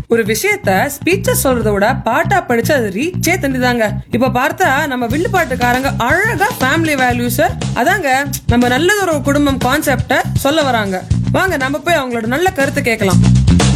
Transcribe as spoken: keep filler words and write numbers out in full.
ஒரு விஷயத்த ஸ்பீச்ச சொல்றத விட பாட்டா படிச்சு அது ரீச்சே தண்டிதாங்க. இப்ப பார்த்தா நம்ம வில்லு பாட்டுக்காரங்க அழகா ஃபேமிலி வேல்யூஸ், அதாங்க நம்ம நல்லதொரு குடும்பம் கான்செப்ட சொல்ல வராங்க. வாங்க நம்ம போய் அவங்களோட நல்ல கருத்து கேட்கலாம்.